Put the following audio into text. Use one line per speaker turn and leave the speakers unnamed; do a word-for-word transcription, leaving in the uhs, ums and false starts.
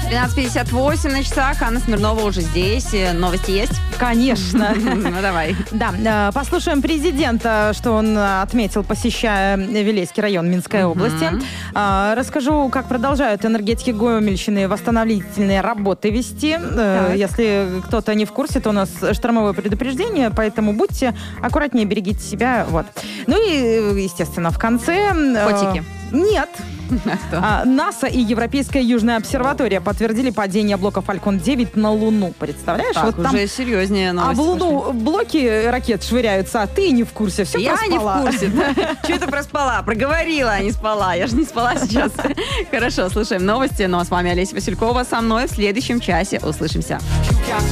двенадцать пятьдесят восемь на часах. Анна Смирнова уже здесь. Новости есть?
Конечно.
Ну, давай.
Да, послушаем президента, что он отметил, посещая Вилейский район Минской области. Расскажу, как продолжают энергетики Гомельщины восстановительные работы вести. Так. Если кто-то не в курсе, то у нас штормовое предупреждение, поэтому будьте аккуратнее, берегите себя. Вот. Ну и, естественно, в конце...
Котики.
Нет. А, НАСА и Европейская Южная обсерватория подтвердили падение блока Falcon девять на Луну. Представляешь?
Так,
вот там
уже серьезнее новости.
А в Луну пошли. Блоки ракет швыряются, а ты не в курсе. Все
Я
проспала.
не в курсе. Что это проспала? Проговорила, а не спала. Я же не спала сейчас. Хорошо, слушаем новости. Ну а с вами Олеся Василькова. Со мной в следующем часе услышимся.